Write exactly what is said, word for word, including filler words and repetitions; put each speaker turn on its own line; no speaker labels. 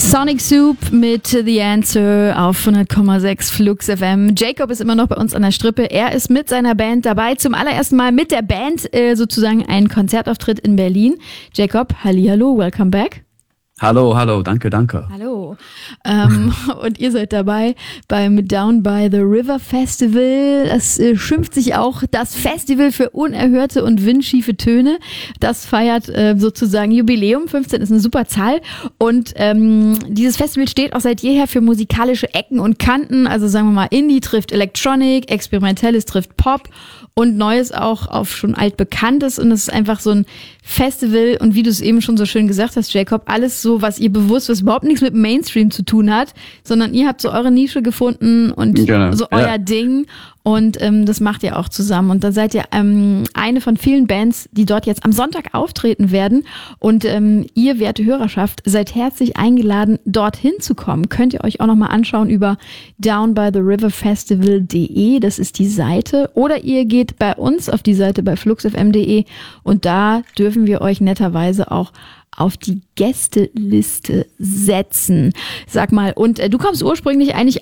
Sonic Soup mit The Answer auf hundert Komma sechs Flux F M. Jacob ist immer noch bei uns an der Strippe. Er ist mit seiner Band dabei. Zum allerersten Mal mit der Band äh, sozusagen ein Konzertauftritt in Berlin. Jacob, hallihallo, welcome back.
Hallo, hallo, danke, danke.
Hallo. Ähm, und ihr seid dabei beim Down by the River Festival. Es äh, schimpft sich auch das Festival für unerhörte und windschiefe Töne. Das feiert äh, sozusagen Jubiläum. fünfzehn ist eine super Zahl. Und ähm, dieses Festival steht auch seit jeher für musikalische Ecken und Kanten. Also sagen wir mal, Indie trifft Electronic, Experimentelles trifft Pop und Neues auch auf schon altbekanntes. Und es ist einfach so ein Festival und wie du es eben schon so schön gesagt hast, Jacob, alles so, was ihr bewusst, was überhaupt nichts mit Mainstream zu tun hat, sondern ihr habt so eure Nische gefunden und genau. so euer ja. Ding und ähm, das macht ihr auch zusammen. Und da seid ihr ähm, eine von vielen Bands, die dort jetzt am Sonntag auftreten werden und ähm, ihr, werte Hörerschaft, seid herzlich eingeladen, dorthin zu kommen. Könnt ihr euch auch nochmal anschauen über down by the river festival punkt de, das ist die Seite, oder ihr geht bei uns auf die Seite bei fluxfm punkt de und da dürfen wir euch netterweise auch auf die Gästeliste setzen. Sag mal, und äh, du kommst ursprünglich eigentlich